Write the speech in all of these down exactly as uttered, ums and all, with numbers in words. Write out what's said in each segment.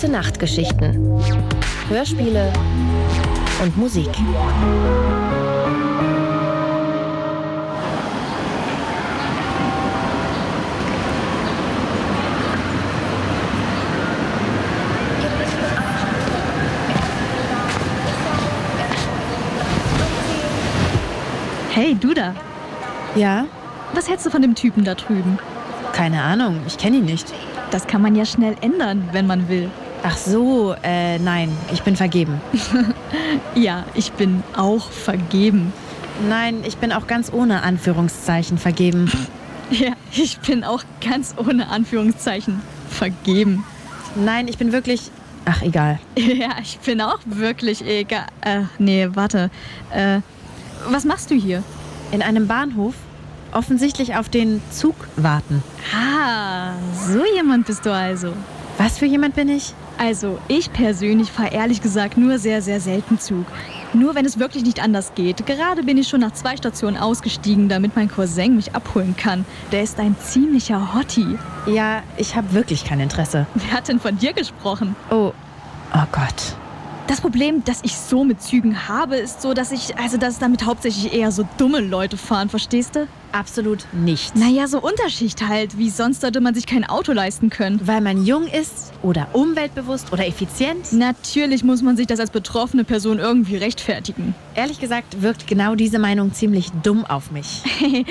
Gute-Nacht-Geschichten, Hörspiele und Musik. Hey, du da. Ja? Was hältst du von dem Typen da drüben? Keine Ahnung, ich kenne ihn nicht. Das kann man ja schnell ändern, wenn man will. Ach so, äh, nein, ich bin vergeben. Ja, ich bin auch vergeben. Nein, ich bin auch ganz ohne Anführungszeichen vergeben. Ja, ich bin auch ganz ohne Anführungszeichen vergeben. Nein, ich bin wirklich... Ach, egal. Ja, ich bin auch wirklich egal. Äh, nee, warte. Äh, was machst du hier? In einem Bahnhof offensichtlich auf den Zug warten. Ah, so jemand bist du also. Was für jemand bin ich? Also, ich persönlich fahre ehrlich gesagt nur sehr, sehr selten Zug. Nur wenn es wirklich nicht anders geht. Gerade bin ich schon nach zwei Stationen ausgestiegen, damit mein Cousin mich abholen kann. Der ist ein ziemlicher Hottie. Ja, ich habe wirklich kein Interesse. Wer hat denn von dir gesprochen? Oh, oh Gott. Das Problem, das ich so mit Zügen habe, ist so, dass ich, also dass damit hauptsächlich eher so dumme Leute fahren, verstehst du? Absolut nicht. Naja, so Unterschicht halt. Wie sonst sollte man sich kein Auto leisten können? Weil man jung ist oder umweltbewusst oder effizient? Natürlich muss man sich das als betroffene Person irgendwie rechtfertigen. Ehrlich gesagt wirkt genau diese Meinung ziemlich dumm auf mich.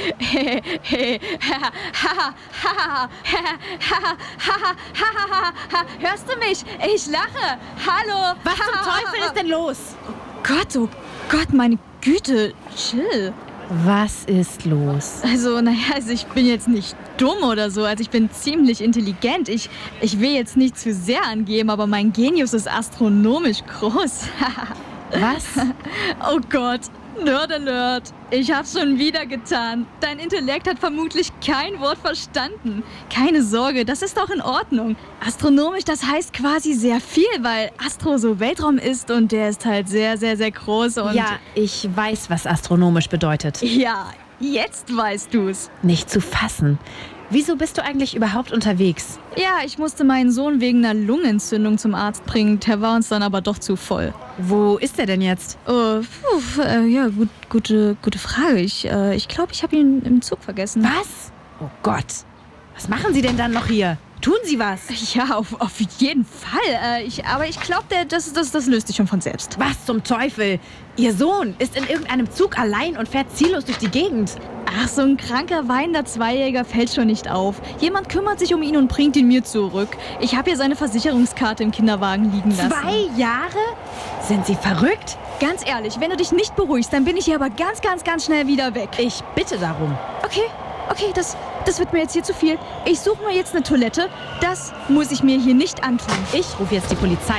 Hörst du mich? Ich lache. Hallo. Was zum Teufel ist denn los? Oh Gott, oh Gott, meine Güte. Chill. Was ist los? Also, naja, also ich bin jetzt nicht dumm oder so. Also ich bin ziemlich intelligent. Ich, ich will jetzt nicht zu sehr angeben, aber mein Genius ist astronomisch groß. Was? Oh Gott, Nerd Alert. Ich hab's schon wieder getan. Dein Intellekt hat vermutlich kein Wort verstanden. Keine Sorge, das ist doch in Ordnung. Astronomisch, das heißt quasi sehr viel, weil Astro so Weltraum ist und der ist halt sehr, sehr, sehr groß und... Ja, ich weiß, was astronomisch bedeutet. Ja, jetzt weißt du's. Nicht zu fassen. Wieso bist du eigentlich überhaupt unterwegs? Ja, ich musste meinen Sohn wegen einer Lungenentzündung zum Arzt bringen. Der war uns dann aber doch zu voll. Wo ist er denn jetzt? Oh, puh, äh, ja, gut, gute, gute Frage. Ich äh, ich glaube, ich habe ihn im Zug vergessen. Was? Oh Gott. Was machen Sie denn dann noch hier? Tun Sie was? Ja, auf, auf jeden Fall. Äh, ich, aber ich glaube, das, das, das löst sich schon von selbst. Was zum Teufel? Ihr Sohn ist in irgendeinem Zug allein und fährt ziellos durch die Gegend. Ach, so ein kranker, weinender Zweijähriger fällt schon nicht auf. Jemand kümmert sich um ihn und bringt ihn mir zurück. Ich habe hier seine Versicherungskarte im Kinderwagen liegen lassen. Zwei Jahre? Sind Sie verrückt? Ganz ehrlich, wenn du dich nicht beruhigst, dann bin ich hier aber ganz, ganz, ganz schnell wieder weg. Ich bitte darum. Okay, okay, das, das wird mir jetzt hier zu viel. Ich suche mir jetzt eine Toilette. Das muss ich mir hier nicht antun. Ich rufe jetzt die Polizei.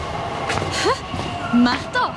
Mach doch.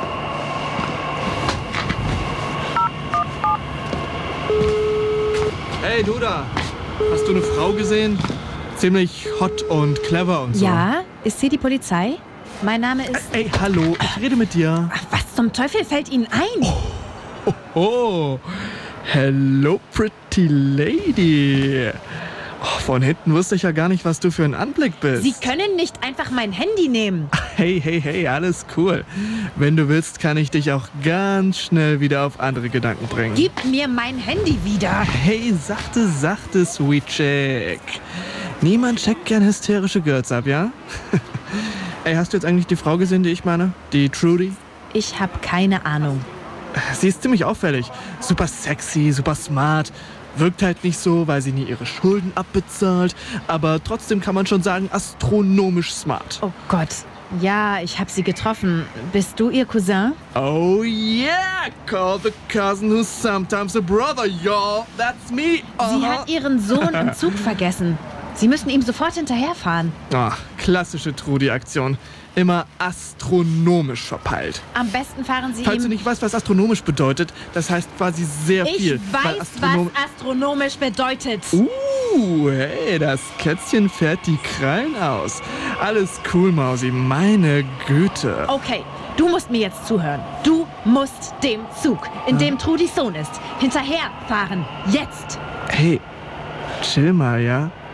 Hey, du da. Hast du eine Frau gesehen? Ziemlich hot und clever und so. Ja? Ist hier die Polizei? Mein Name ist... Ey, hallo, ich rede mit dir. Ach, was zum Teufel fällt Ihnen ein? Oh, oh. Hello, pretty lady. Oh, von hinten wusste ich ja gar nicht, was du für ein Anblick bist. Sie können nicht einfach mein Handy nehmen. Hey, hey, hey, alles cool. Wenn du willst, kann ich dich auch ganz schnell wieder auf andere Gedanken bringen. Gib mir mein Handy wieder. Hey, sachte, sachte, sweet chick. Niemand checkt gern hysterische Girls ab, ja? Ey, hast du jetzt eigentlich die Frau gesehen, die ich meine? Die Trudy? Ich habe keine Ahnung. Sie ist ziemlich auffällig. Super sexy, super smart. Wirkt halt nicht so, weil sie nie ihre Schulden abbezahlt. Aber trotzdem kann man schon sagen, astronomisch smart. Oh Gott. Ja, ich habe sie getroffen. Bist du ihr Cousin? Oh yeah! Call the cousin who's sometimes a brother, y'all. That's me. Uh-huh. Sie hat ihren Sohn im Zug vergessen. Sie müssen ihm sofort hinterherfahren. Ach, klassische Trudi-Aktion. Immer astronomisch verpeilt. Am besten fahren Sie Falls ihm... du nicht weißt, was astronomisch bedeutet, das heißt quasi sehr ich viel. weiß, weil Astronom- was astronomisch bedeutet. Uh, hey, das Kätzchen fährt die Krallen aus. Alles cool, Mausi, meine Güte. Okay, du musst mir jetzt zuhören. Du musst dem Zug, in dem Trudis Sohn ist, hinterherfahren. Jetzt! Hey, chill mal, ja?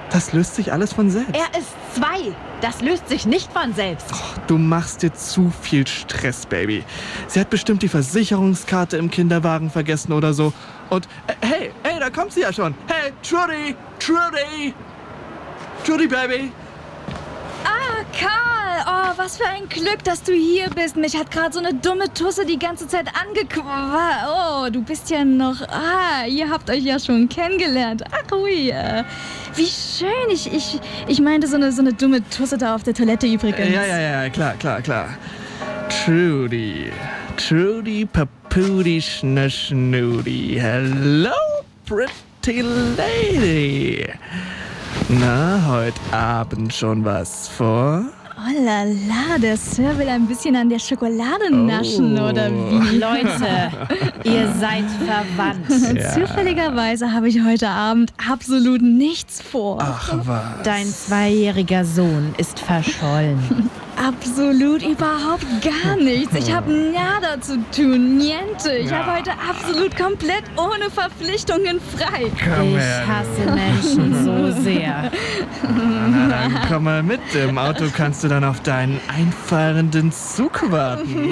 Das löst sich alles von selbst. Er ist zwei. Das löst sich nicht von selbst. Du machst dir zu viel Stress, Baby. Sie hat bestimmt die Versicherungskarte im Kinderwagen vergessen oder so. Und äh, hey, hey, da kommt sie ja schon. Hey, Trudy, Trudy. Trudy, Baby. Ah, Karl! Oh, was für ein Glück, dass du hier bist. Mich hat gerade so eine dumme Tusse die ganze Zeit angeguckt. Oh, du bist ja noch... Ah, ihr habt euch ja schon kennengelernt. Ach, ui. äh, Wie schön. Ich, ich, ich meinte so eine, so eine dumme Tusse da auf der Toilette übrigens. Ja, ja, ja, klar, klar, klar. Trudy. Trudy, Papudi, Schnaschnudi. Hello, pretty lady. Na, heute Abend schon was vor? Oh la la, der Sir will ein bisschen an der Schokolade naschen, Oh. oder wie? Leute, ihr seid verwandt. Ja. Zufälligerweise habe ich heute Abend absolut nichts vor. Ach, was? Dein zweijähriger Sohn ist verschollen. Absolut überhaupt gar nichts. Ich habe nada zu tun, niente. Ich Ja. habe heute absolut komplett ohne Verpflichtungen frei. Komm Ich her. hasse Menschen so sehr. Na, dann komm mal mit. Im Auto kannst du dann auf deinen einfahrenden Zug warten.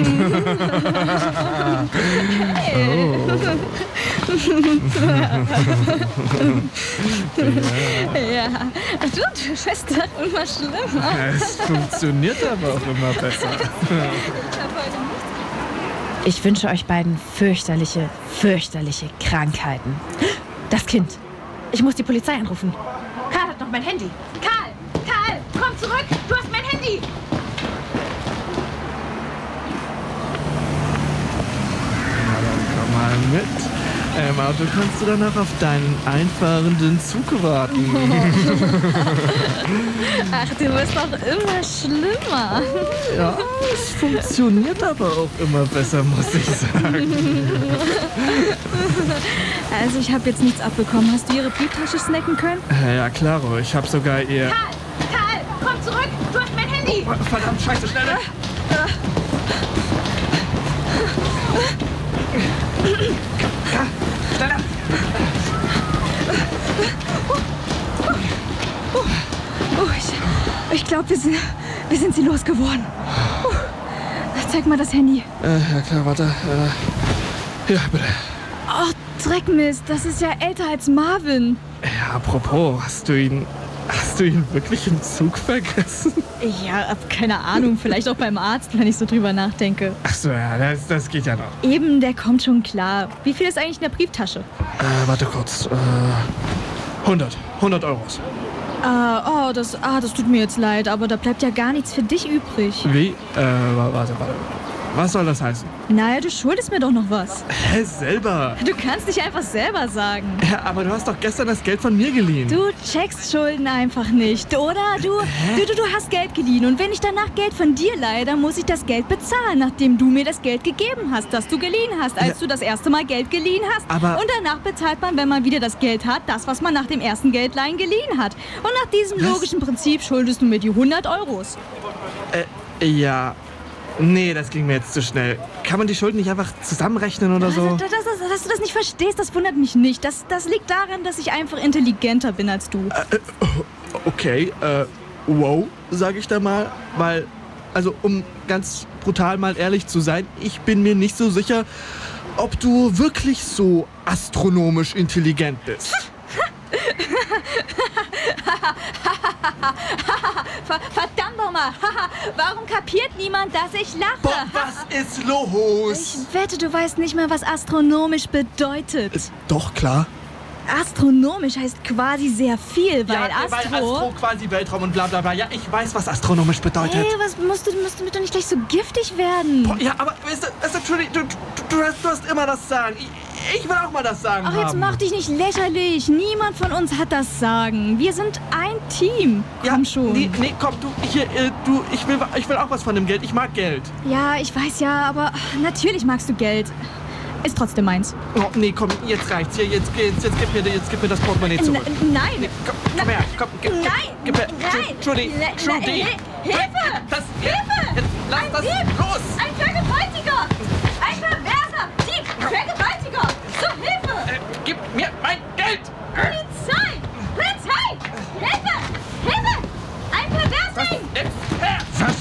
Ja, du, du fährst da immer schlimmer. Es funktioniert aber auch immer besser. Ich wünsche euch beiden fürchterliche, fürchterliche Krankheiten. Das Kind. Ich muss die Polizei anrufen. Karl hat noch mein Handy. Karl! Karl! Komm zurück! Du hast mein Handy! Na, dann komm mal mit. Im Auto kannst du dann auch auf deinen einfahrenden Zug warten. Ach, du wirst doch immer schlimmer. Ja, es funktioniert aber auch immer besser, muss ich sagen. Also ich habe jetzt nichts abbekommen. Hast du ihre Brieftasche snacken können? Ja, ja, klaro. Ich habe sogar ihr... Karl! Karl! Komm zurück! Du hast mein Handy! Oh, verdammt, scheiße, schneller! Ja, schneller! Oh, ich, ich glaube, wir sind, wir sind sie losgeworden. Uh, zeig mal das Handy. Äh, ja klar, warte. Äh, ja, bitte. Oh, Dreckmist, das ist ja älter als Marvin. Ja, apropos, hast du ihn... Hast du ihn wirklich im Zug vergessen? Ja, hab keine Ahnung, vielleicht auch beim Arzt, wenn ich so drüber nachdenke. Ach so, ja, das, das geht ja noch. Eben, der kommt schon klar. Wie viel ist eigentlich in der Brieftasche? Äh, warte kurz. Äh, hundert. hundert Euros. Ah, oh, das, ah, das tut mir jetzt leid, aber da bleibt ja gar nichts für dich übrig. Wie? Äh, wa- warte, warte. Was soll das heißen? Naja, du schuldest mir doch noch was. Hä, selber? Du kannst nicht einfach selber sagen. Ja, aber du hast doch gestern das Geld von mir geliehen. Du checkst Schulden einfach nicht, oder? Du, du, du, du hast Geld geliehen und wenn ich danach Geld von dir leihe, dann muss ich das Geld bezahlen, nachdem du mir das Geld gegeben hast, das du geliehen hast, als Ja. du das erste Mal Geld geliehen hast. Aber- Und danach bezahlt man, wenn man wieder das Geld hat, das, was man nach dem ersten Geldleihen geliehen hat. Und nach diesem Was? logischen Prinzip schuldest du mir die hundert Euros. Äh, ja. Nee, das ging mir jetzt zu schnell. Kann man die Schulden nicht einfach zusammenrechnen oder so? Dass, dass, dass, dass du das nicht verstehst, das wundert mich nicht. Das, das liegt daran, dass ich einfach intelligenter bin als du. Okay, äh, wow, sag ich da mal. Weil, also um ganz brutal mal ehrlich zu sein, ich bin mir nicht so sicher, ob du wirklich so astronomisch intelligent bist. Ver verdammt nochmal. Warum kapiert niemand, dass ich lache? Boah, was ist los? Ich wette, du weißt nicht mal, was astronomisch bedeutet. Ist doch klar. Astronomisch heißt quasi sehr viel, weil ja, Astro... weil Astro quasi Weltraum und bla bla bla. Ja, ich weiß, was astronomisch bedeutet. Hey, was musst du, musst du mir doch nicht gleich so giftig werden? Boah, ja, aber weißt du, weißt du, Entschuldigung, du, du, du, hast, du hast immer das Sagen. Ich, ich will auch mal das Sagen Ach, jetzt haben. mach dich nicht lächerlich. Niemand von uns hat das Sagen. Wir sind ein Team. ja, Komm schon. Nee, nee, komm, du, hier, äh, du, ich will, ich will auch was von dem Geld. Ich mag Geld. Ja, ich weiß ja, aber natürlich magst du Geld. Ist trotzdem meins. Oh, nee, komm, jetzt reicht's. Hier, jetzt, jetzt, jetzt, gib, mir, jetzt gib mir das Portemonnaie zurück. N nein. Komm, komm her, komm, gib, gib, Nein. gib her. Nein. Trudy, Ne- Trudy. ne- Hilfe. Das, Hilfe. Jetzt, lass Ein das Dieb. los. Ein Vergewaltiger. Ein Perverser. Dieb. Vergewaltiger. Zur Hilfe. Äh, gib mir mein Geld. Polizei. Polizei. Hilfe.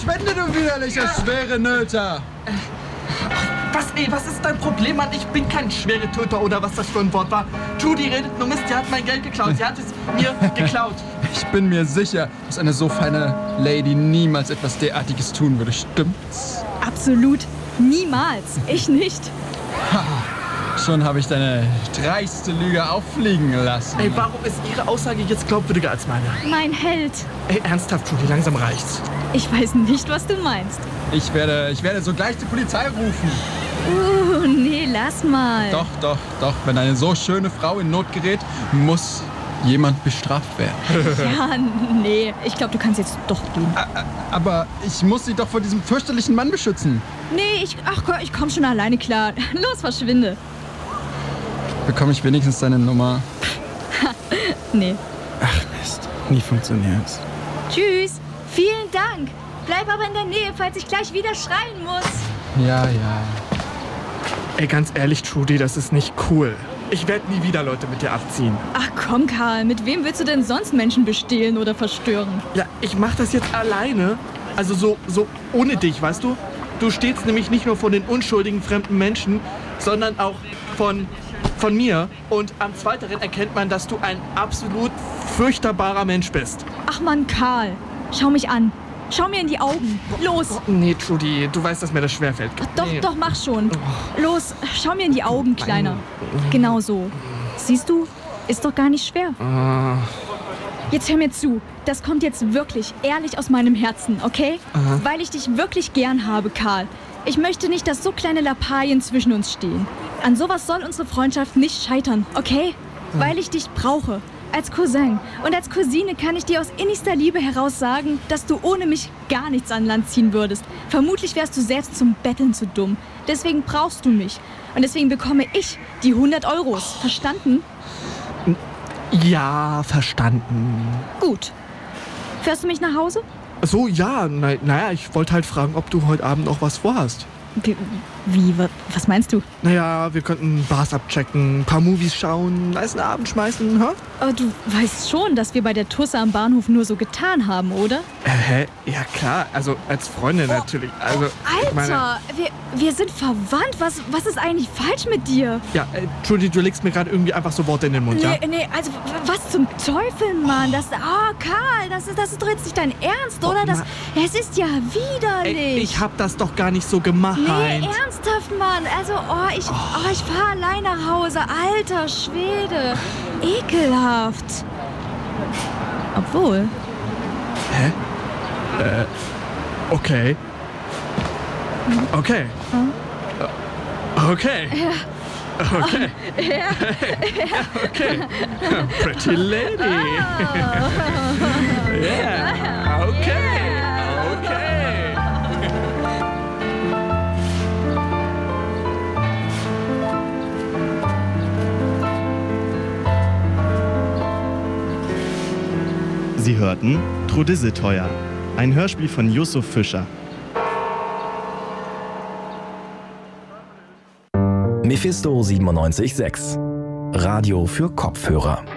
verschwende, du widerlicher schwere Nöter! Was, ey, was ist dein Problem, Mann? Ich bin kein schwere Töter oder was das für ein Wort war. Trudy redet nur Mist, sie hat mein Geld geklaut. Sie hat es mir geklaut. Ich bin mir sicher, dass eine so feine Lady niemals etwas derartiges tun würde, stimmt's? Absolut. Niemals. Ich nicht. Schon habe ich deine dreiste Lüge auffliegen lassen. Ey, warum ist Ihre Aussage jetzt glaubwürdiger als meine? Mein Held. Ey, ernsthaft, Trudy, langsam reicht's. Ich weiß nicht, was du meinst. Ich werde, ich werde sogleich die Polizei rufen. Uh, nee, lass mal. Doch, doch, doch. Wenn eine so schöne Frau in Not gerät, muss jemand bestraft werden. Ja, nee. Ich glaube, du kannst jetzt doch gehen. Aber ich muss sie doch vor diesem fürchterlichen Mann beschützen. Nee, ich, ach Gott, ich komm schon alleine klar. Los, verschwinde. Bekomme ich wenigstens deine Nummer? Nee. Ach Mist, nie funktioniert's. Tschüss. Vielen Dank. Bleib aber in der Nähe, falls ich gleich wieder schreien muss. Ja, ja. Ey, ganz ehrlich, Trudy, das ist nicht cool. Ich werde nie wieder Leute mit dir abziehen. Ach komm, Karl. Mit wem willst du denn sonst Menschen bestehlen oder verstören? Ja, ich mach das jetzt alleine. Also so, so ohne dich, weißt du? Du stehst nämlich nicht nur von den unschuldigen fremden Menschen, sondern auch von, von mir. Und am Zweiteren erkennt man, dass du ein absolut furchtbarer Mensch bist. Ach Mann, Karl. Schau mich an. Schau mir in die Augen. Los. Oh, nee, Trudy, du weißt, dass mir das schwerfällt. Ach, doch, nee. doch, mach schon. Los, schau mir in die Augen, Kleiner. Genau so. Siehst du? Ist doch gar nicht schwer. Ah. Jetzt hör mir zu. Das kommt jetzt wirklich ehrlich aus meinem Herzen, okay? Aha. Weil ich dich wirklich gern habe, Karl. Ich möchte nicht, dass so kleine Lappalien zwischen uns stehen. An sowas soll unsere Freundschaft nicht scheitern, okay? Ja. Weil ich dich brauche. Als Cousin. Und als Cousine kann ich dir aus innigster Liebe heraus sagen, dass du ohne mich gar nichts an Land ziehen würdest. Vermutlich wärst du selbst zum Betteln zu dumm. Deswegen brauchst du mich. Und deswegen bekomme ich die hundert Euros. Verstanden? Ja, verstanden. Gut. Fährst du mich nach Hause? So, ja. Na, naja, ich wollte halt fragen, ob du heute Abend noch was vorhast. Wie? wie was meinst du? Naja, wir könnten Bars abchecken, ein paar Movies schauen, einen nicen Abend schmeißen, hä? Aber du weißt schon, dass wir bei der Tusse am Bahnhof nur so getan haben, oder? Äh, hä? Ja, klar. Also, als Freundin natürlich. Also, ich Alter, meine, wir, wir sind verwandt. Was, was ist eigentlich falsch mit dir? ja, äh, Trudy, du legst mir gerade irgendwie einfach so Worte in den Mund, ja? Nee, nee, also w- was zum Teufel, Mann? Das, oh, Karl, das ist, das ist doch jetzt nicht dein Ernst, Oh, oder? Das, Ma- es ist ja widerlich. Ey, ich hab das doch gar nicht so gemeint. Nee, ernsthaft, Mann. Also, oh, ich, oh, ich fahr allein nach Hause. Alter Schwede. Ekelhaft. Obwohl. Hä? Äh, okay. Okay. Okay. Okay. Okay. Pretty lady. Yeah. Okay. Okay. Sie hörten Trudisseteuer, ein Hörspiel von Yusuf Fischer. Mephisto siebenundneunzig Komma sechs. Radio für Kopfhörer.